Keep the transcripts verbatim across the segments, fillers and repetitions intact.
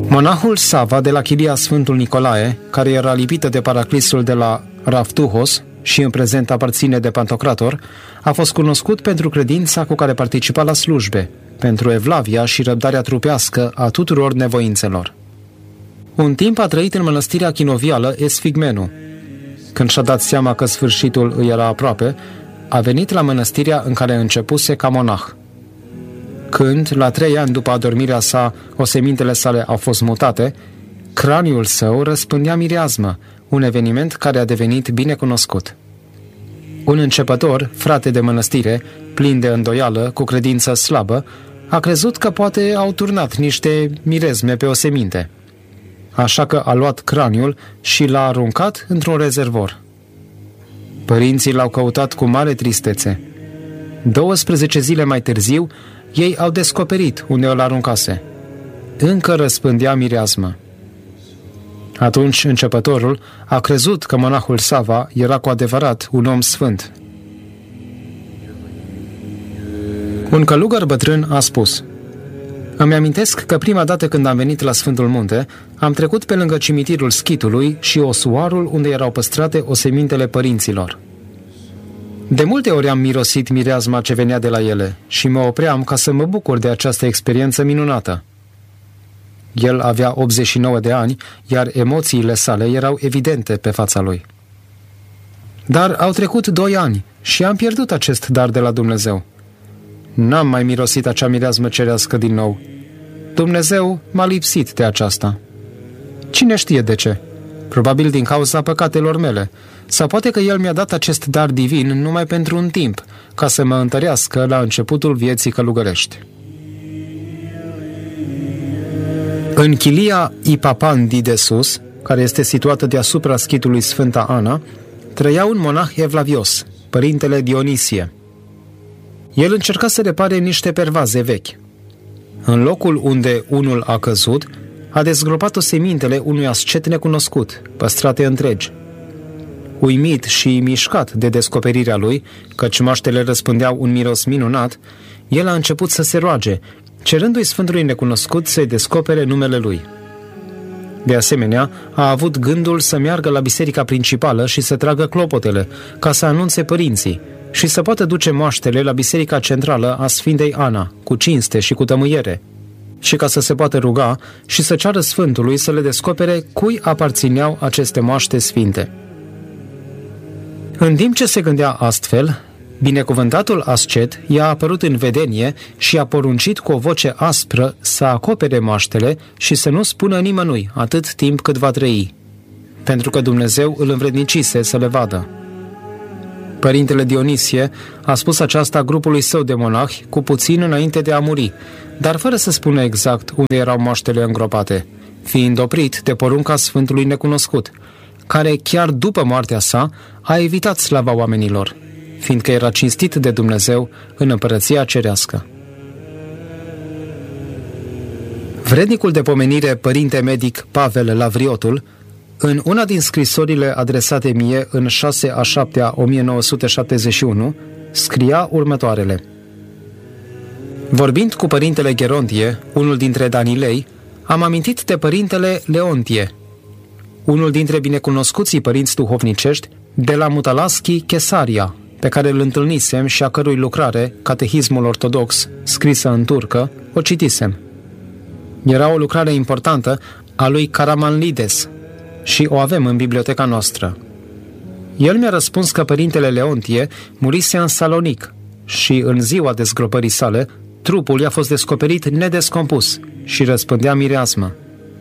Monahul Sava de la chilia Sfântul Nicolae, care era lipită de paraclisul de la Raftuhos și în prezent aparține de Pantocrator, a fost cunoscut pentru credința cu care participa la slujbe, pentru evlavia și răbdarea trupească a tuturor nevoințelor. Un timp a trăit în mănăstirea chinovială Esfigmenu. Când și-a dat seama că sfârșitul îi era aproape, a venit la mănăstirea în care începuse ca monah. Când, la trei ani după adormirea sa, osemintele sale au fost mutate, craniul său răspândea mireasmă, un eveniment care a devenit bine cunoscut. Un începător, frate de mănăstire, plin de îndoială, cu credință slabă, a crezut că poate au turnat niște mirezme pe oseminte. Așa că a luat craniul și l-a aruncat într-un rezervor. Părinții l-au căutat cu mare tristețe. douăsprezece zile mai târziu, ei au descoperit unde îl aruncase. Încă răspândea mireasmă. Atunci începătorul a crezut că monahul Sava era cu adevărat un om sfânt. Un călugăr bătrân a spus: "Îmi amintesc că prima dată când am venit la Sfântul Munte, am trecut pe lângă cimitirul Schitului și osuarul unde erau păstrate osemintele părinților. De multe ori am mirosit mireasma ce venea de la ele și mă opream ca să mă bucur de această experiență minunată." El avea optzeci și nouă de ani, iar emoțiile sale erau evidente pe fața lui. Dar au trecut doi ani și am pierdut acest dar de la Dumnezeu. N-am mai mirosit acea mireasmă cerească din nou. Dumnezeu m-a lipsit de aceasta. Cine știe de ce? Probabil din cauza păcatelor mele. Sau poate că El mi-a dat acest dar divin numai pentru un timp, ca să mă întărească la începutul vieții călugărești. În chilia Ipapandi de sus, care este situată deasupra schitului Sfânta Ana, trăia un monah evlavios, părintele Dionisie. El încerca să repare niște pervaze vechi. În locul unde unul a căzut, a dezgropat osemintele unui ascet necunoscut, păstrate întregi. Uimit și mișcat de descoperirea lui, căci moaștele răspândeau un miros minunat, el a început să se roage, cerându-i Sfântului Necunoscut să-i descopere numele lui. De asemenea, a avut gândul să meargă la biserica principală și să tragă clopotele, ca să anunțe părinții, și să poată duce moaștele la biserica centrală a Sfintei Ana, cu cinste și cu tămâiere, și ca să se poată ruga și să ceară Sfântului să le descopere cui aparțineau aceste moaște sfinte. În timp ce se gândea astfel, binecuvântatul ascet i-a apărut în vedenie și a poruncit cu o voce aspră să acopere moaștele și să nu spună nimănui atât timp cât va trăi, pentru că Dumnezeu îl învrednicise să le vadă. Părintele Dionisie a spus aceasta grupului său de monahi cu puțin înainte de a muri, dar fără să spună exact unde erau moaștele îngropate, fiind oprit de porunca Sfântului Necunoscut, care chiar după moartea sa a evitat slava oamenilor, fiindcă era cinstit de Dumnezeu în împărăția cerească. Vrednicul de pomenire părinte medic Pavel Lavriotul, în una din scrisorile adresate mie în șase a șaptea o mie nouă sute șaptezeci și unu, scria următoarele: Vorbind cu părintele Gerontie, unul dintre Danilei, am amintit de părintele Leontie, unul dintre binecunoscuții părinți duhovnicești de la Mutalaschi, Chesaria, pe care îl întâlnisem și a cărui lucrare, Catehismul Ortodox, scrisă în turcă, o citisem. Era o lucrare importantă a lui Karamanlides și o avem în biblioteca noastră. El mi-a răspuns că părintele Leontie murise în Salonic și în ziua dezgropării sale, trupul i-a fost descoperit nedescompus și răspândea mireasmă.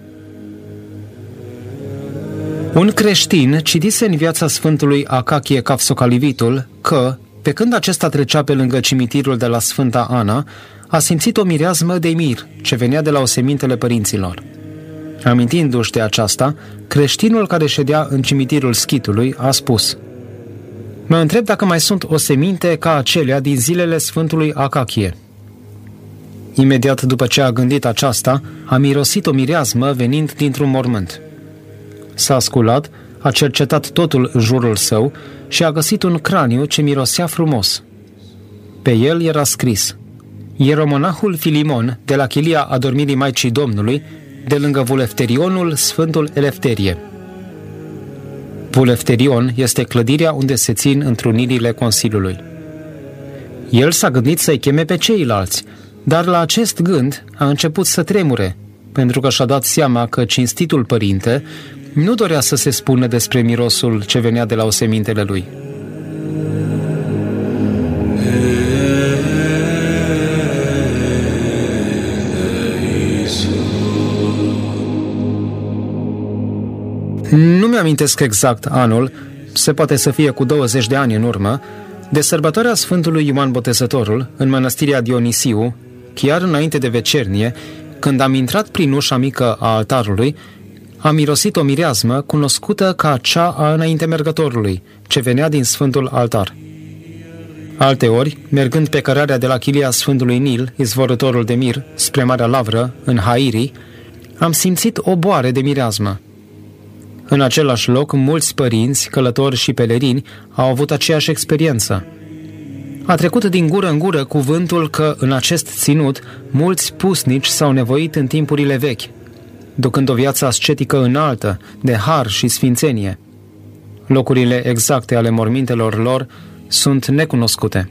Un creștin citise în viața Sfântului Acachie Cafsocalivitul că, pe când acesta trecea pe lângă cimitirul de la Sfânta Ana, a simțit o mireasmă de mir ce venea de la osemintele părinților. Amintindu-și de aceasta, creștinul care ședea în cimitirul Schitului a spus: Mă întreb dacă mai sunt oseminte ca acelea din zilele Sfântului Acachie. Imediat după ce a gândit aceasta, a mirosit o mireasmă venind dintr-un mormânt. S-a sculat, a cercetat totul în jurul său și a găsit un craniu ce mirosea frumos. Pe el era scris: Ieromonahul Filimon, de la chilia adormirii Maicii Domnului, de lângă Vulefterionul Sfântul Elefterie. Vulefterion este clădirea unde se țin întrunirile Consiliului. El s-a gândit să-i cheme pe ceilalți, dar la acest gând a început să tremure, pentru că și-a dat seama că cinstitul părinte nu dorea să se spună despre mirosul ce venea de la osemintele lui. Nu mi-amintesc exact anul, se poate să fie cu douăzeci de ani în urmă, de sărbătoarea Sfântului Ioan Botezătorul în mănăstirea Dionisiu, chiar înainte de vecernie, când am intrat prin ușa mică a altarului, am mirosit o mireasmă cunoscută ca cea a înaintemergătorului, ce venea din Sfântul Altar. Alteori, mergând pe cărarea de la chilia Sfântului Nil, izvorătorul de mir, spre Marea Lavră, în Hairii, am simțit o boare de mireasmă. În același loc, mulți părinți, călători și pelerini au avut aceeași experiență. A trecut din gură în gură cuvântul că în acest ținut mulți pusnici s-au nevoit în timpurile vechi, ducând o viață ascetică înaltă, de har și sfințenie. Locurile exacte ale mormintelor lor sunt necunoscute.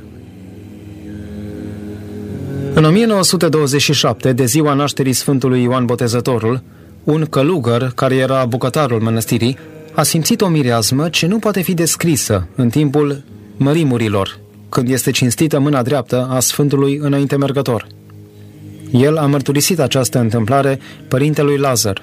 În o mie nouă sute douăzeci și șapte, de ziua nașterii Sfântului Ioan Botezătorul, un călugăr, care era bucătarul mănăstirii, a simțit o mireasmă ce nu poate fi descrisă în timpul mărimurilor, când este cinstită mâna dreaptă a Sfântului Înaintemergător. El a mărturisit această întâmplare părintelui Lazar.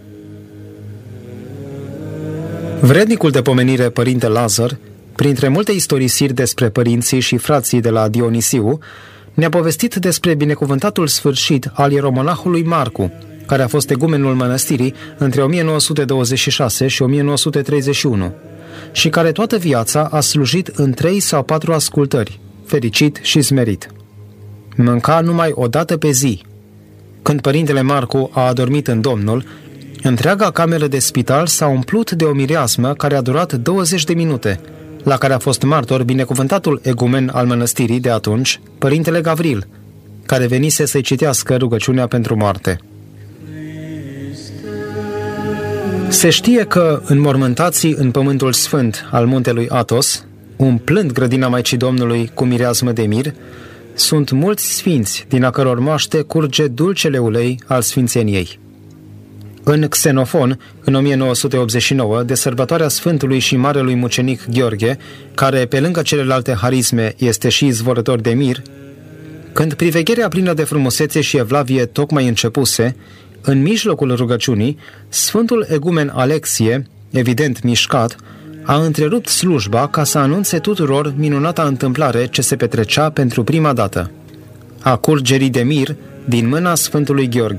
Vrednicul de pomenire părinte Lazar, printre multe istorisiri despre părinții și frații de la Dionisiu, ne-a povestit despre binecuvântatul sfârșit al ieromonahului Marcu, care a fost egumenul mănăstirii între o mie nouă sute douăzeci și șase și o mie nouă sute treizeci și unu și care toată viața a slujit în trei sau patru ascultări, fericit și smerit. Mânca numai o dată pe zi. Când părintele Marcu a adormit în Domnul, întreaga cameră de spital s-a umplut de o mireasmă care a durat douăzeci de minute, la care a fost martor binecuvântatul egumen al mănăstirii de atunci, părintele Gavril, care venise să-i citească rugăciunea pentru moarte. Se știe că înmormântații în pământul sfânt al muntelui Athos, umplând grădina Maicii Domnului cu mireasmă de mir, sunt mulți sfinți din a căror moaște curge dulcele ulei al sfințeniei. În Xenofon, în o mie nouă sute optzeci și nouă, de sărbătoarea Sfântului și Marelui Mucenic Gheorghe, care, pe lângă celelalte harisme, este și izvorător de mir, când privegherea plină de frumusețe și evlavie tocmai începuse, în mijlocul rugăciunii, Sfântul Egumen Alexie, evident mișcat, a întrerupt slujba ca să anunțe tuturor minunata întâmplare ce se petrecea pentru prima dată, a curgerii de mir din mâna Sfântului Gheorghe.